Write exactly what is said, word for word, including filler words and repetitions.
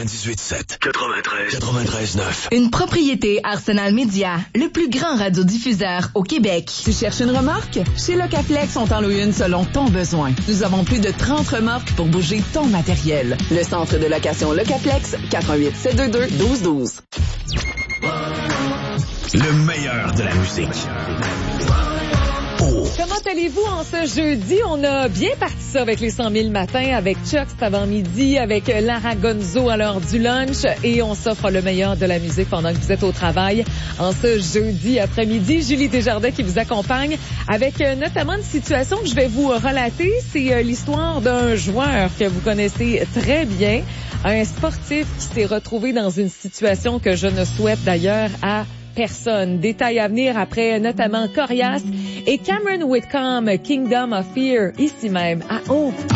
quatre-vingt-dix-huit sept, quatre-vingt-treize, quatre-vingt-treize neuf. Une propriété Arsenal Média, le plus grand radiodiffuseur au Québec. Tu cherches une remorque? Chez Locaflex, on t'en loue une selon ton besoin. Nous avons plus de trente remorques pour bouger ton matériel. Le centre de location Locaflex, quatre un huit, sept deux deux, un deux un deux. Le meilleur de la musique. Oh. Comment allez-vous en ce jeudi? On a bien parti ça avec les cent mille matins, avec Chuck cet avant-midi, avec Lara Gonzo à l'heure du lunch, et on s'offre le meilleur de la musique pendant que vous êtes au travail. En ce jeudi après-midi, Julie Desjardins qui vous accompagne avec notamment une situation que je vais vous relater. C'est l'histoire d'un joueur que vous connaissez très bien, un sportif qui s'est retrouvé dans une situation que je ne souhaite d'ailleurs à personne. Détails à venir après notamment Corias et Cameron Whitcomb, Kingdom of Fear, ici même à Haut.